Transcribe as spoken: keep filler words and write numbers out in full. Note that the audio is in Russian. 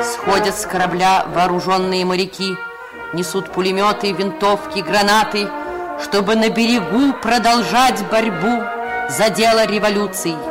Сходят с корабля вооруженные моряки, несут пулеметы, винтовки, гранаты, чтобы на берегу продолжать борьбу за дело революции.